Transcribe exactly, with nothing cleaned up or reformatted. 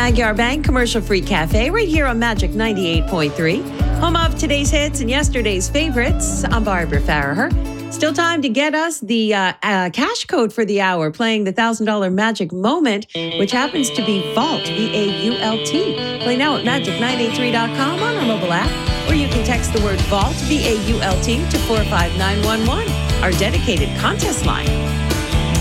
Magyar Bank Commercial Free Cafe right here on Magic ninety-eight point three. Home of today's hits and yesterday's favorites. I'm Barbara Farraher. Still time to get us the uh, uh, cash code for the hour, playing the one thousand dollars Magic Moment, which happens to be Vault, V A U L T. Play now at magic nine eight three dot com on our mobile app, or you can text the word Vault, V A U L T, to four five nine one one, our dedicated contest line.